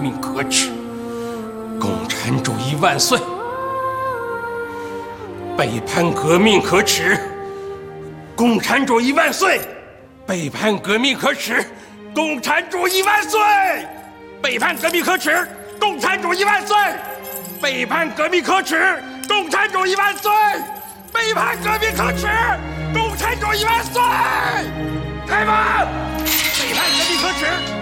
命可耻！共产主义万岁！背叛革命可耻！共产主义万岁！背叛革命可耻！共产主义万岁！背叛革命可耻！共产主义万岁！背叛革命可耻！共产主义万岁！背叛革命可耻！共产主义万岁！开门！背叛革命可耻！